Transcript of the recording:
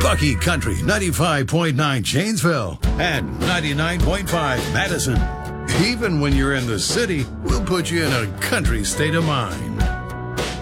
Bucky Country 95.9 Janesville and 99.5 Madison. Even when you're in the city, we'll put you in a country state of mind.